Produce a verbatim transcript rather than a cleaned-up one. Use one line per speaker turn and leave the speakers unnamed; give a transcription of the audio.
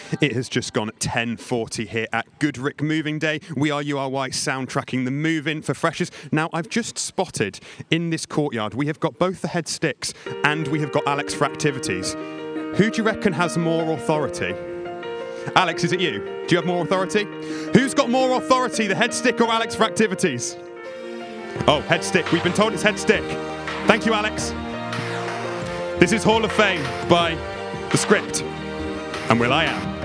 It has just gone ten forty here at Goodrick Moving Day. We are U R Y soundtracking the move-in for freshers. Now, I've just spotted in this courtyard, we have got both the head sticks and we have got Alex for activities. Who do you reckon has more authority? Alex, is it you? Do you have more authority? Who's got more authority, the head stick or Alex for activities? Oh, head stick. We've been told it's head stick. Thank you, Alex. This is Hall of Fame by The Script. And Will I Am.